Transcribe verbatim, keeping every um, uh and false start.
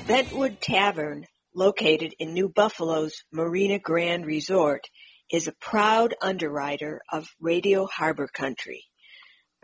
Bentwood Tavern, located in New Buffalo's Marina Grande Resort, is a proud underwriter of Radio Harbor Country.